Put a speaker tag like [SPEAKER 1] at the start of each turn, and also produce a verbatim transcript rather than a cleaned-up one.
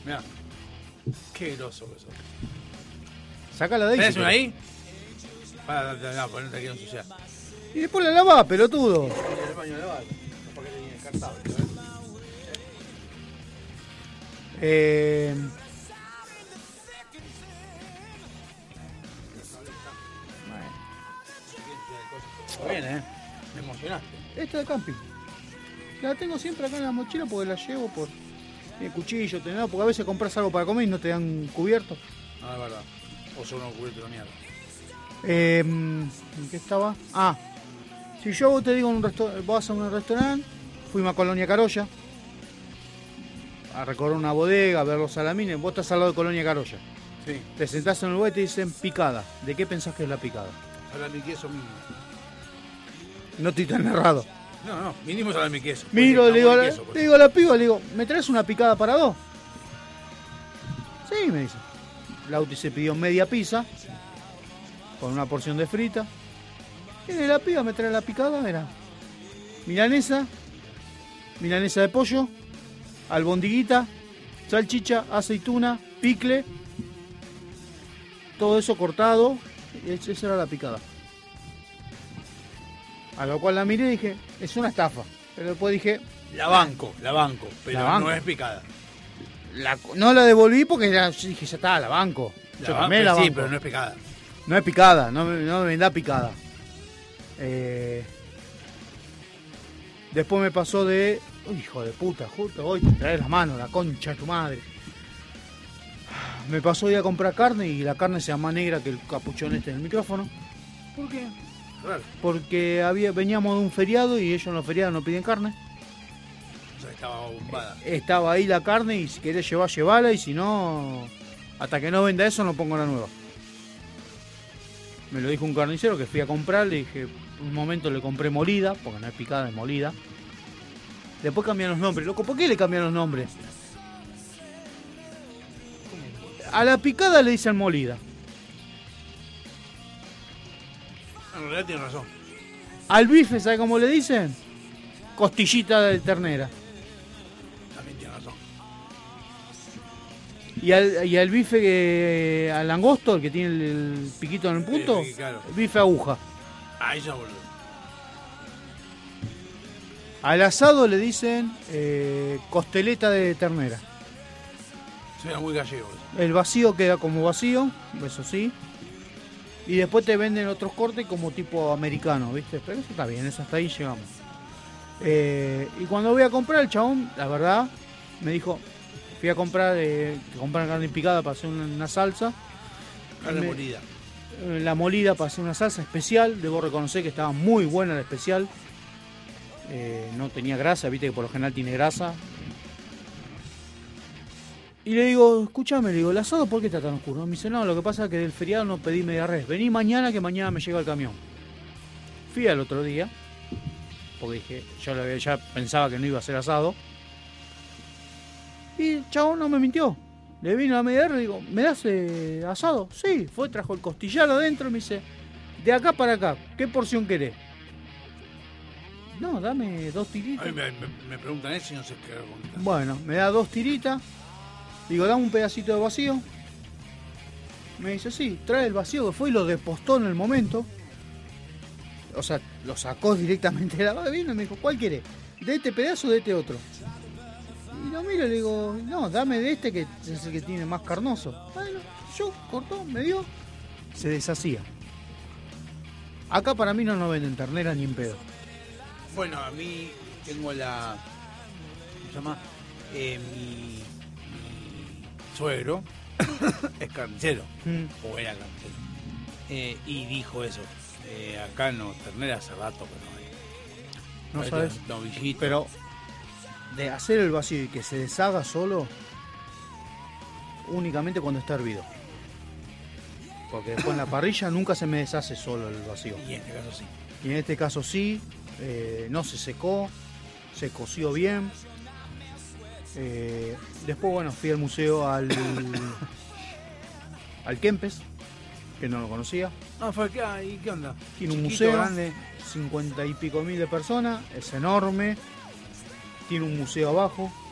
[SPEAKER 1] Mirá. Qué groso que sos.
[SPEAKER 2] Sácala de ahí.
[SPEAKER 1] ¿Tenés
[SPEAKER 2] si
[SPEAKER 1] una
[SPEAKER 2] querés.
[SPEAKER 1] ahí? Para, no, pues no te quiero ensuciar.
[SPEAKER 2] Y después la lavás, pelotudo.
[SPEAKER 1] El baño de lavar. Porque tenía descartable, ¿sabes?
[SPEAKER 2] Eh...
[SPEAKER 1] Está bien, ¿eh? Me emocionaste.
[SPEAKER 2] Esta de camping. La tengo siempre acá en la mochila porque la llevo por el cuchillo, tenedor, porque a veces compras algo para comer y no te dan cubierto.
[SPEAKER 1] No, es verdad. O son unos cubiertos de mierda.
[SPEAKER 2] Eh, ¿En qué estaba? Ah, si yo vos te digo en un restaurante, vas a un restaurante, fuimos a Colonia Carolla a recorrer una bodega, a ver los salamines, vos estás al lado de Colonia Carolla.
[SPEAKER 1] Sí.
[SPEAKER 2] Te sentás en el lugar y te dicen picada. ¿De qué pensás que es la picada?
[SPEAKER 1] Salami queso mínimo.
[SPEAKER 2] No estoy tan errado.
[SPEAKER 1] No, no, mínimo salami queso.
[SPEAKER 2] Miro,
[SPEAKER 1] Porque
[SPEAKER 2] le digo, a
[SPEAKER 1] jamón
[SPEAKER 2] la,
[SPEAKER 1] y queso, por
[SPEAKER 2] le digo a la piba, le digo, ¿me traes una picada para dos? Sí, me dice. Lauti se pidió media pizza con una porción de frita. Y de la piba me trae la picada, era milanesa, milanesa de pollo, albondiguita, salchicha, aceituna, picle, todo eso cortado, y esa era la picada. A lo cual la miré y dije, es una estafa. Pero después dije,
[SPEAKER 1] La banco, la banco, pero
[SPEAKER 2] La banco.
[SPEAKER 1] no es picada.
[SPEAKER 2] la- no la devolví porque ya, dije, ya está, la banco.
[SPEAKER 1] La
[SPEAKER 2] Yo
[SPEAKER 1] banco,
[SPEAKER 2] también la
[SPEAKER 1] sí,
[SPEAKER 2] banco.
[SPEAKER 1] pero no es picada.
[SPEAKER 2] No es picada, no me, no me vendá picada. Eh, después me pasó de... Uy, hijo de puta, justo hoy te traes la mano, la concha de tu madre. Me pasó de ir a comprar carne y la carne se llama negra que el capuchón este del micrófono. ¿Por qué?
[SPEAKER 1] Claro.
[SPEAKER 2] Porque había, veníamos de un feriado y ellos en los feriados no piden carne.
[SPEAKER 1] O sea, estaba bombada.
[SPEAKER 2] Estaba ahí la carne y si querés llevar, llevala y si no, hasta que no venda eso no pongo la nueva. Me lo dijo un carnicero que fui a comprar, le dije, un momento le compré molida, porque no es picada, es molida. Después cambian los nombres. Loco, ¿por qué le cambian los nombres? A la picada le dicen molida.
[SPEAKER 1] En realidad tiene razón.
[SPEAKER 2] Al bife, ¿sabe cómo le dicen? Costillita de ternera.
[SPEAKER 1] También tiene razón.
[SPEAKER 2] Y al, y al bife, que, al langosto, el que tiene el, el piquito en el punto,
[SPEAKER 1] Sí, claro.
[SPEAKER 2] bife aguja.
[SPEAKER 1] Ahí ya boludo.
[SPEAKER 2] Al asado le dicen eh, costeleta de ternera.
[SPEAKER 1] Suena muy gallego eso.
[SPEAKER 2] El vacío queda como vacío, eso sí. Y después te venden otros cortes como tipo americano, ¿viste? Pero eso está bien, eso hasta ahí llegamos. Eh, y cuando voy a comprar, el chabón, la verdad, me dijo, fui a comprar, eh, comprar carne picada para hacer una, una salsa.
[SPEAKER 1] Carne
[SPEAKER 2] Me-
[SPEAKER 1] molida.
[SPEAKER 2] eh, La molida para hacer una salsa especial. Debo reconocer que estaba muy buena la especial. Eh, no tenía grasa, viste que por lo general tiene grasa. Y le digo, escúchame, le digo, ¿el asado por qué está tan oscuro? Me dice, no, lo que pasa es que del feriado no pedí media res. Vení mañana que mañana me llega el camión. Fui al otro día, porque dije, yo lo había- ya pensaba que no iba a ser asado. Y el chabón no me mintió. Le vino a media res y digo, ¿me das eh, asado? Sí, fue, trajo el costillar adentro y me dice, de acá para acá, ¿qué porción querés? No, dame dos
[SPEAKER 1] A
[SPEAKER 2] tiritas.
[SPEAKER 1] mí me, me- me preguntan eso y no sé qué contestar.
[SPEAKER 2] Bueno, me da dos tiritas. Digo, dame un pedacito de vacío. Me dice, sí, trae el vacío, que fue y lo despostó en el momento. O sea, lo sacó directamente de la babina y me dijo, ¿cuál querés? ¿De este pedazo o de este otro? Y lo miro y le digo, no, dame de este que es el que tiene más carnoso. Bueno, yo cortó, me dio, se deshacía. Acá para mí no nos venden ternera ni en pedo.
[SPEAKER 1] Bueno, a mí tengo la... ¿Cómo se llama? Eh, mi, mi suegro es carnicero.
[SPEAKER 2] Mm.
[SPEAKER 1] O era carnicero. Eh, y dijo eso. Eh, acá no, ternera hace rato que no hay.
[SPEAKER 2] No
[SPEAKER 1] Hay
[SPEAKER 2] sabes.
[SPEAKER 1] novillito.
[SPEAKER 2] Pero de hacer el vacío y que se deshaga solo, únicamente cuando está hervido. Porque después en la parrilla nunca se me deshace solo el vacío.
[SPEAKER 1] Y en este caso sí.
[SPEAKER 2] Y en este caso sí, eh, no se secó, se coció bien. Eh, después, bueno, fui al museo al, al Kempes, que no lo conocía.
[SPEAKER 1] Ah, fue acá, ¿y qué onda?
[SPEAKER 2] Tiene un
[SPEAKER 1] Chiquito,
[SPEAKER 2] museo,
[SPEAKER 1] grande.
[SPEAKER 2] cincuenta y pico mil de personas, es enorme. Tiene un museo abajo,